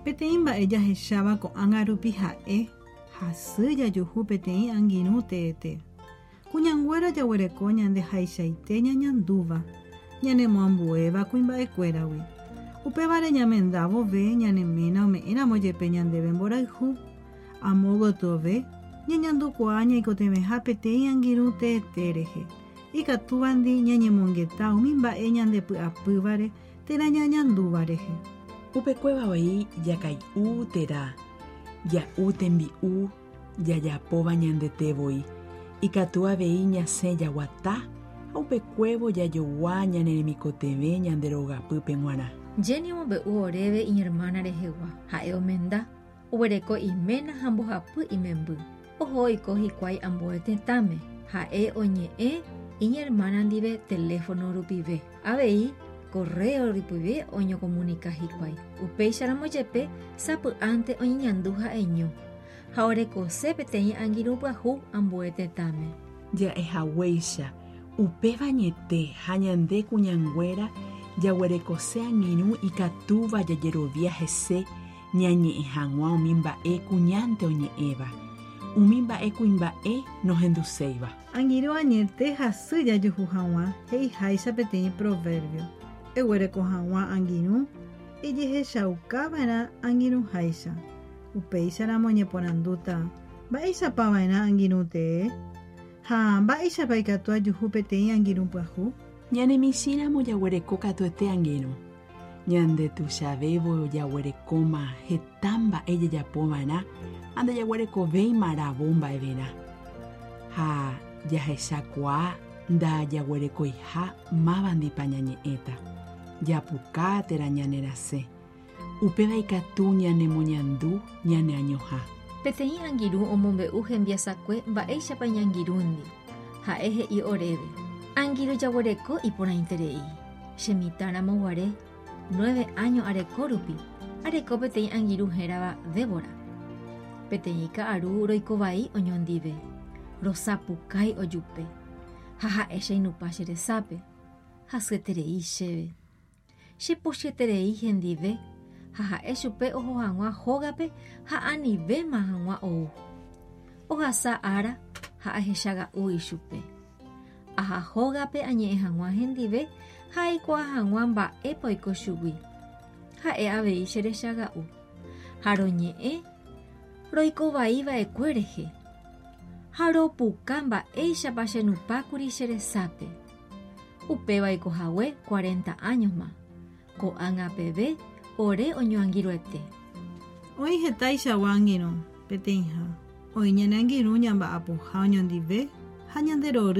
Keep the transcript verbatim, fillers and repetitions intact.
Peteĩ mba'e jahecháva ko'ág̃a rupi ha'e hasy jajuhu peteĩ angirũ teete. Kuñanguéra jaguereko ñande haichaite ñañandúva ñanemoambuéva kuimba'ekuéragui. Upévare ñamenda vove ñaneména ome'ẽramo jepe ñandéve mborayhu. Amo gotove ñañandukuaa ñaikotevẽha peteĩ angirũ teete rehe. Ikatúvandi ñañemongeta umi mba'e ñandepy'apývare térã ñañandúva rehe. Upekuéva vai jakai'u térã ja'u tembi'u jajapóva ñandetevoi. Ikatu avei ñasẽ jaguata ha upekuévo jajogua ñaneremikotevẽ ñanderogapýpe g̃uarã. Jenny ombe'u oréve iñermana rehegua ha'e omenda oguereko iména ha mbohapy imemby. Oho oiko hikuái ambue tetãme ha'e oñe'ẽ iñermana ndive teléfono rupive. Avei correo rupive oñocomunica hikuái. Upéicharamo jepe sapy'ánte oñeñandu ha'eño. Ha orekose peteĩ angirũ pyahu ambue tetãme. Ja'ehaguéicha upéva ñete ha ñande kuñanguéra jaguerekose angirũ ikatúva jajerovia hese ñañe'ẽ hag̃ua umi mba'e kuñánte oñe'ẽva. Umi mba'e kuimba'e nohenduséiva. Angirũ añete hasy jajuhu hag̃ua he'iháicha peteĩ proverbio. Eguereko hag̃ua angirũ ijehechaukávarã angirũháicha. Upéicharamo ñeporandúta mba'éichapava'erã angirũ tee ha mba'éichapa ikatu ajuhu peteĩ angirũ pyahu. Ñanemíchiramo jaguereko katuete angirũ. Ñande tuichavévo jaguerekóma heta mba'e jajapova'erã ande jaguerekovéi maravo mba'everã. Ha jahechakuaa ndajaguerekoiha mávandípa ñañe'ẽta. Japuka térã ñanerasẽ. Upéva ikatu ñanemoñandu ñaneañohã. Peteĩ angirũ omombe'u hembiasakue mba'éichapa ñangirũndi. Ha'e he'i oréve. Angirũ jaguereko iporãiterei. Chemitáramo guare nueve años areko rupi. Areko peteĩ angirũ hérava Débora. Peteĩ ka'aru roikovai oñondive. Rosapukái ojupe. Ha ha'e cheinupã cheresápe. Hasyeterei chéve. Chepochyeterei hendive. Ha ha'e chupe oho hag̃ua hógape ha anivéma hag̃ua ou. Ohasa ára ha ahechaga'u ichupe. Aha hógape añe'ẽ hag̃ua hendive ha aikuaa hag̃ua mba'épa oiko chugui. Ha'e avei cherechaga'u. Ha roñe'ẽ roikovaiva'ekue rehe. Ha ropuka mba'éichapa chenupákuri cheresápe. Upéva oikohague cuarenta añosma. Ko'ág̃a peve ore oñoangirũete. Oĩ hetáichagua angirũ peteĩha. Oĩ ñane angirũ ñamba'apoha oñondive ha ñanderory